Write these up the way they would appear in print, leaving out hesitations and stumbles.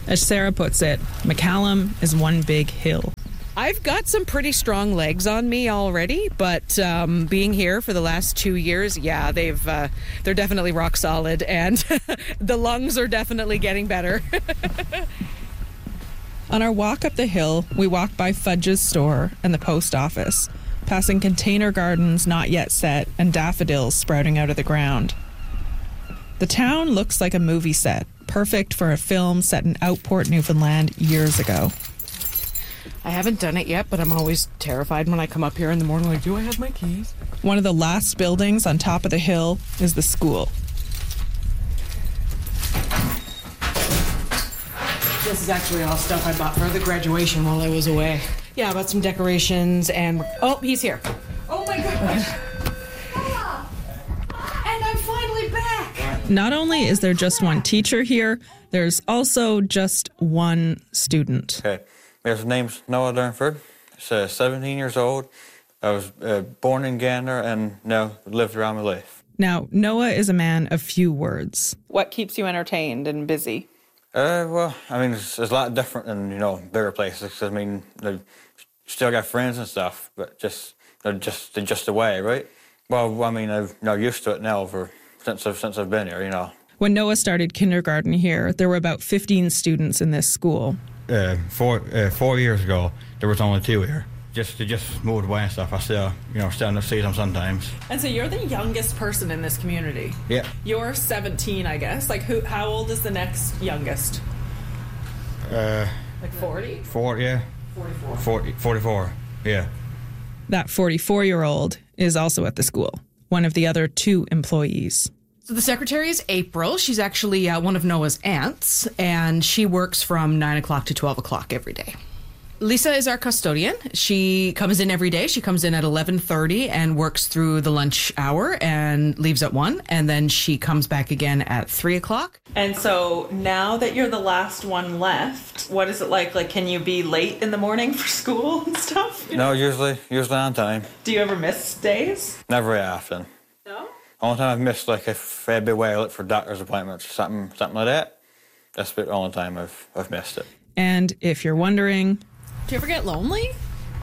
As Sarah puts it, McCallum is one big hill. I've got some pretty strong legs on me already, but being here for the last 2 years, yeah, they're definitely rock solid, and the lungs are definitely getting better. On our walk up the hill, we walk by Fudge's store and the post office, passing container gardens not yet set and daffodils sprouting out of the ground. The town looks like a movie set, perfect for a film set in Outport, Newfoundland years ago. I haven't done it yet, but I'm always terrified when I come up here in the morning, like, do I have my keys? One of the last buildings on top of the hill is the school. This is actually all stuff I bought for the graduation while I was away. Yeah, I bought some decorations and... Oh, he's here. Oh my gosh. And I'm finally back. Not only is there just one teacher here, there's also just one student. Okay. His name's Noah Durnford. He's 17 years old. I was born in Gander and now lived around my life. Now, Noah is a man of few words. What keeps you entertained and busy? Well, I mean, it's a lot different than, bigger places. I mean, they still got friends and stuff, but they're just away, right? Well, I mean, I'm used to it now since I've been here, When Noah started kindergarten here, there were about 15 students in this school. 4 years ago, there was only 2 here. They just moved away and stuff. I still, stand to see them sometimes. And so you're the youngest person in this community. Yeah. You're 17, I guess. Like, how old is the next youngest? Like 40? 40, yeah. 44, yeah. That 44-year-old is also at the school, one of the other 2 employees. So the secretary is April. She's actually one of Noah's aunts, and she works from 9 o'clock to 12 o'clock every day. Lisa is our custodian. She comes in every day. She comes in at 11:30 and works through the lunch hour and leaves at 1, and then she comes back again at 3 o'clock. And so now that you're the last one left, what is it like? Like, can you be late in the morning for school and stuff? No, usually on time. Do you ever miss days? Not very often. No? Only time I've missed, like, if I'd be away for doctor's appointments or something like that. That's the only time I've missed it. And if you're wondering... Do you ever get lonely?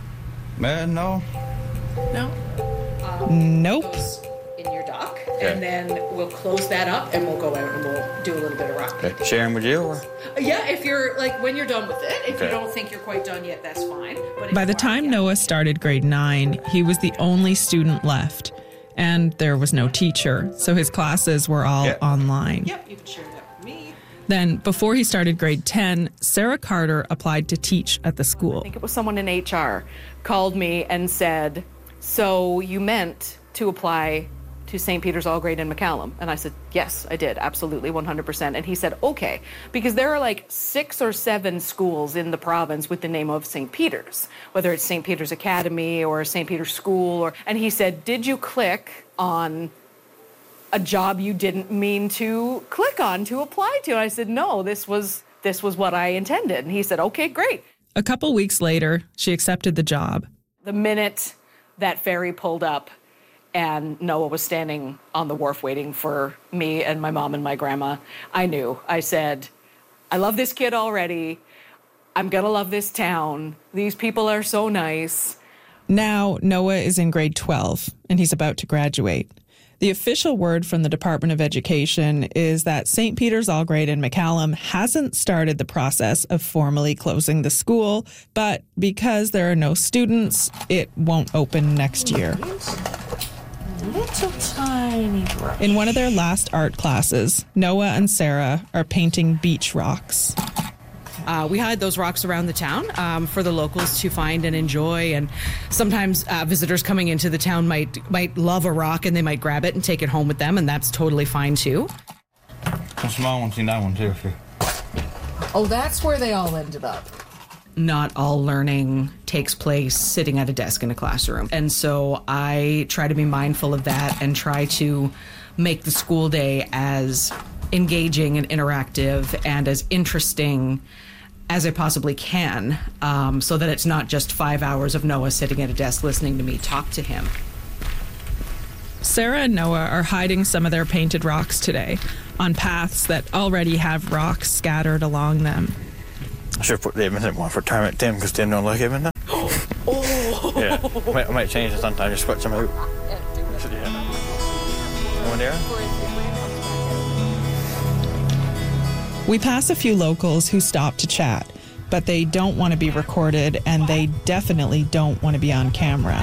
Man, no. No? Nope. In your dock, Okay. and then we'll close that up and we'll go out and we'll do a little bit of rock paper. Okay. Sharing with you? Or? Yeah, if you're, like, when you're done with it. If you Okay. don't think you're quite done yet, that's fine. But if By the you are, time yeah. Noah started grade 9, he was the only student left. And there was no teacher, so his classes were all online. Yep, you can share that with me. Then, before he started grade 10, Sarah Carter applied to teach at the school. I think it was someone in HR called me and said, so you meant to apply to St. Peter's All Grade in McCallum? And I said, yes, I did, absolutely, 100%. And he said, okay, because there are like 6 or 7 schools in the province with the name of St. Peter's, whether it's St. Peter's Academy or St. Peter's School. And he said, did you click on a job you didn't mean to click on to apply to? And I said, no, this was what I intended. And he said, okay, great. A couple weeks later, she accepted the job. The minute that ferry pulled up and Noah was standing on the wharf waiting for me and my mom and my grandma, I knew. I said, I love this kid already. I'm going to love this town. These people are so nice. Now, Noah is in grade 12, and he's about to graduate. The official word from the Department of Education is that St. Peter's All Grade in McCallum hasn't started the process of formally closing the school, but because there are no students, it won't open next year. Little tiny brush. In one of their last art classes, Noah and Sarah are painting beach rocks. We hide those rocks around the town for the locals to find and enjoy. And sometimes visitors coming into the town might love a rock and they might grab it and take it home with them, and that's totally fine too. Some small ones, that one too. Oh, that's where they all ended up. Not all learning takes place sitting at a desk in a classroom. And so I try to be mindful of that and try to make the school day as engaging and interactive and as interesting as I possibly can, so that it's not just 5 hours of Noah sitting at a desk listening to me talk to him. Sarah and Noah are hiding some of their painted rocks today on paths that already have rocks scattered along them. I should put David in one for retirement Tim, because Tim don't like him in that. Oh! Yeah, I might change it sometime, just switch them out. Yeah. One there? We pass a few locals who stop to chat, but they don't want to be recorded, and they definitely don't want to be on camera.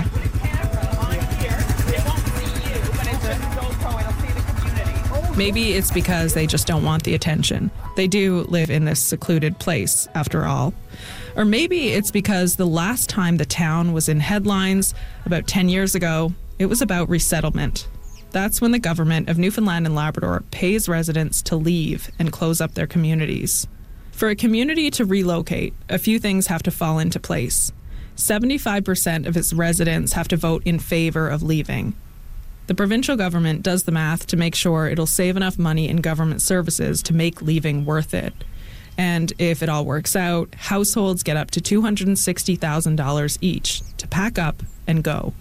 Maybe it's because they just don't want the attention. They do live in this secluded place, after all. Or maybe it's because the last time the town was in headlines, about 10 years ago, it was about resettlement. That's when the government of Newfoundland and Labrador pays residents to leave and close up their communities. For a community to relocate, a few things have to fall into place. 75% of its residents have to vote in favor of leaving. The provincial government does the math to make sure it'll save enough money in government services to make leaving worth it. And if it all works out, households get up to $260,000 each to pack up and go.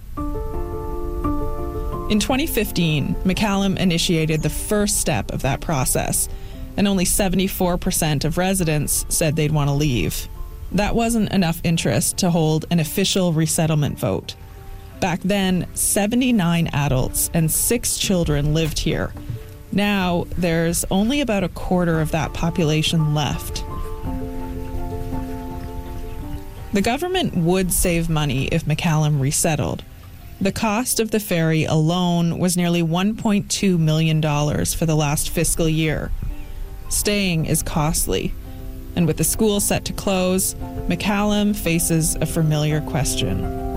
In 2015, McCallum initiated the first step of that process, and only 74% of residents said they'd want to leave. That wasn't enough interest to hold an official resettlement vote. Back then, 79 adults and 6 children lived here. Now, there's only about a quarter of that population left. The government would save money if McCallum resettled. The cost of the ferry alone was nearly $1.2 million for the last fiscal year. Staying is costly, and with the school set to close, McCallum faces a familiar question.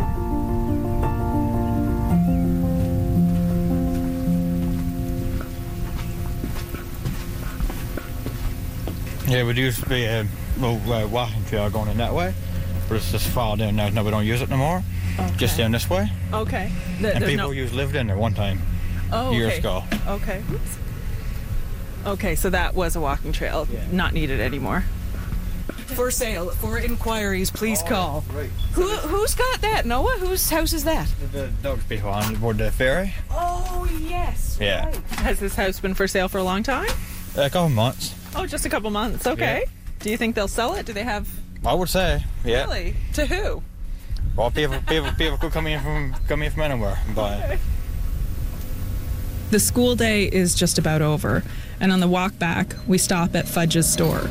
Yeah, there used to be a little walking trail going in that way, but it's just far down now. We don't use it no more. Okay. Just down this way. Okay. And people lived in there one time, years ago. Okay. Oops. Okay, so that was a walking trail, not needed anymore. For sale, for inquiries, please call. Right. Who's got that, Noah? Whose house is that? The dog's people on board the ferry. Oh, yes. Yeah. Right. Has this house been for sale for a long time? A couple months. Oh, just a couple months. Okay. Yeah. Do you think they'll sell it? Do they have... I would say, yeah. Really? To who? Well, people could come in from anywhere and buy it. The school day is just about over, and on the walk back, we stop at Fudge's store.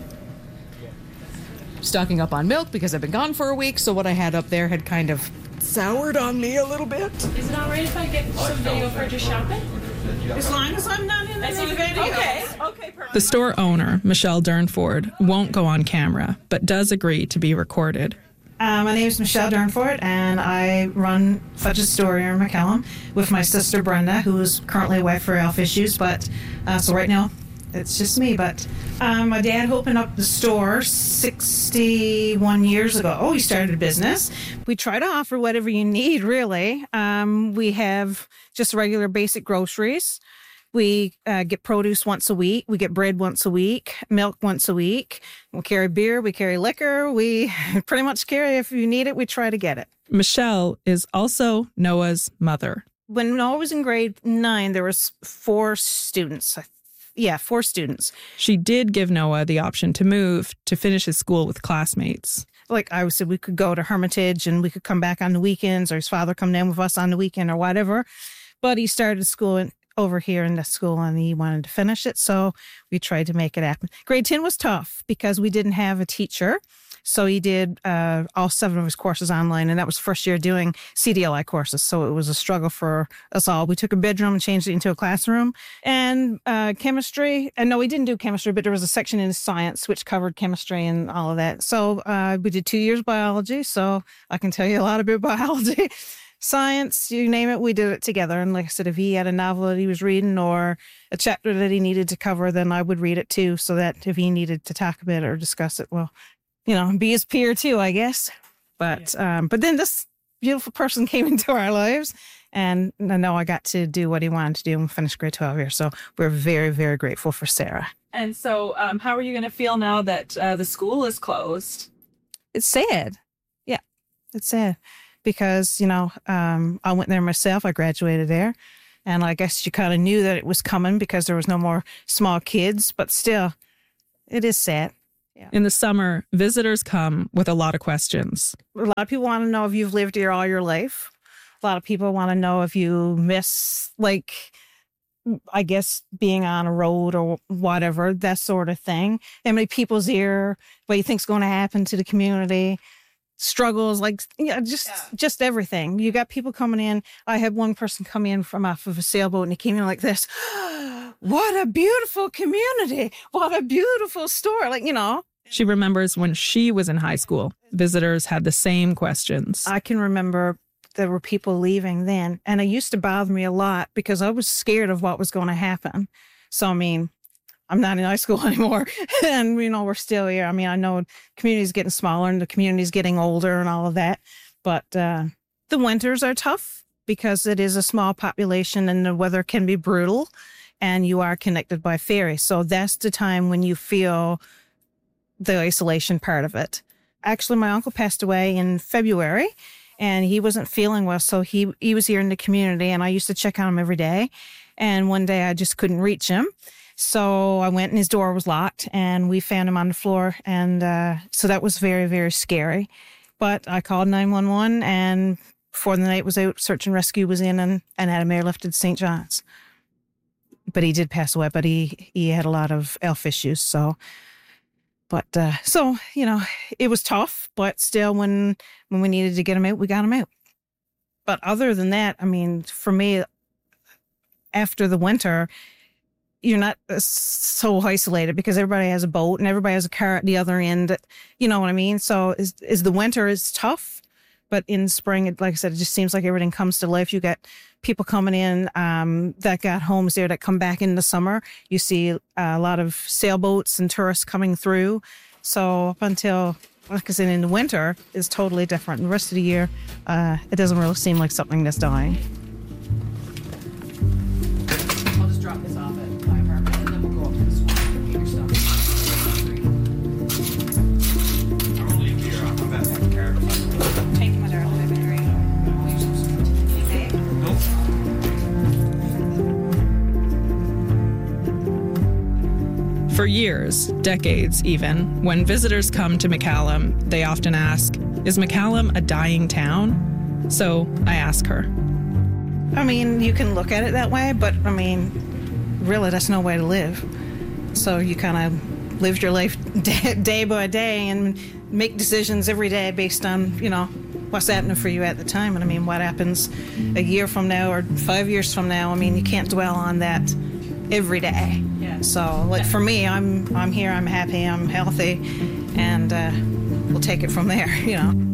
Stocking up on milk because I've been gone for a week, so what I had up there had kind of soured on me a little bit. Is it all right if I get some video for just shopping? As long as I'm not in the video. Okay, perfect. The store owner, Michelle Durnford, won't go on camera, but does agree to be recorded. My name is Michelle Durnford, and I run Fudge's store here in McCallum with my sister Brenda, who is currently away for health issues. But so right now, it's just me. But my dad opened up the store 61 years ago. Oh, he started a business. We try to offer whatever you need, really. We have just regular basic groceries. We get produce once a week. We get bread once a week, milk once a week. We carry beer. We carry liquor. We pretty much carry, if you need it, we try to get it. Michelle is also Noah's mother. When Noah was in grade 9, there was 4 students. 4 students. She did give Noah the option to move to finish his school with classmates. Like I said, we could go to Hermitage and we could come back on the weekends, or his father come down with us on the weekend or whatever. But he started school over here in the school and he wanted to finish it, so we tried to make it happen. Grade 10 was tough because we didn't have a teacher, so he did all 7 of his courses online, and that was first year doing CDLI courses, so it was a struggle for us all. We took a bedroom and changed it into a classroom. And chemistry, and no, we didn't do chemistry, but there was a section in science which covered chemistry and all of that. So we did 2 years biology, so I can tell you a lot about biology. Science, you name it, we did it together. And like I said, if he had a novel that he was reading or a chapter that he needed to cover, then I would read it too, so that if he needed to talk about it or discuss it, well, be his peer too, I guess. But then this beautiful person came into our lives, and I know I got to do what he wanted to do and finish grade 12 here. So we're very, very grateful for Sarah. And so how are you going to feel now that the school is closed? It's sad. Yeah, it's sad. Because, I went there myself. I graduated there. And I guess you kind of knew that it was coming because there was no more small kids. But still, it is sad. In the summer, visitors come with a lot of questions. A lot of people want to know if you've lived here all your life. A lot of people want to know if you miss, like, I guess, being on a road or whatever, that sort of thing. How many people's here, what you think's going to happen to the community, struggles, like, just everything. You got people coming in. I had one person come in from off of a sailboat, and he came in like this. What a beautiful community. What a beautiful store. Like, She remembers when she was in high school, visitors had the same questions. I can remember there were people leaving then, and it used to bother me a lot because I was scared of what was going to happen. So, I mean, I'm not in high school anymore, and, we're still here. I mean, I know the community's getting smaller and the community's getting older and all of that, but the winters are tough because it is a small population and the weather can be brutal, and you are connected by ferry. So that's the time when you feel the isolation part of it. Actually, my uncle passed away in February, and he wasn't feeling well, so he was here in the community, and I used to check on him every day. And one day I just couldn't reach him, so I went, and his door was locked, and we found him on the floor, and so that was very, very scary. But I called 911, and before the night was out, search and rescue was in and had him airlifted to St. John's. But he did pass away, but he had a lot of health issues, so... But, it was tough, but still when we needed to get him out, we got him out. But other than that, I mean, for me, after the winter, you're not so isolated because everybody has a boat and everybody has a car at the other end. You know what I mean? So is the winter is tough, but in spring, like I said, it just seems like everything comes to life. You got people coming in that got homes there that come back in the summer. You see a lot of sailboats and tourists coming through. So up until, like I said, in the winter, it's totally different. The rest of the year, it doesn't really seem like something that's dying. I'll just drop this off at my apartment, and then we'll go up to the swamp and get your stuff. I'll leave here. I'll come back and care. Take him under For years, decades even, when visitors come to McCallum, they often ask, is McCallum a dying town? So I ask her. I mean, you can look at it that way, but I mean, really, that's no way to live. So you kind of live your life day by day and make decisions every day based on, what's happening for you at the time. And I mean, what happens a year from now or 5 years from now, I mean, you can't dwell on that every day. Yeah. So, like, for me, I'm here, I'm happy, I'm healthy, and we'll take it from there,